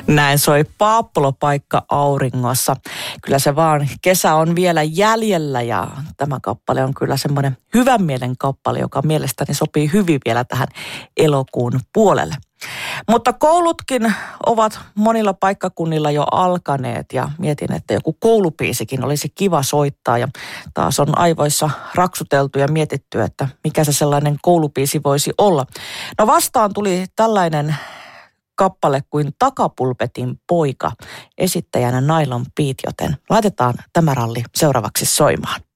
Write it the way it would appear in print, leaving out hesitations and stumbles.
Näin soi Paappolo-paikka auringossa. Kyllä se vaan, kesä on vielä jäljellä ja tämä kappale on kyllä semmoinen hyvän mielen kappale, joka mielestäni sopii hyvin vielä tähän elokuun puolelle. Mutta koulutkin ovat monilla paikkakunnilla jo alkaneet ja mietin, että joku koulubiisikin olisi kiva soittaa ja taas on aivoissa raksuteltu ja mietitty, että mikä se sellainen koulubiisi voisi olla. No vastaan tuli tällainen kappale kuin Takapulpetin poika, esittäjänä Nylon Beat, joten laitetaan tämä ralli seuraavaksi soimaan.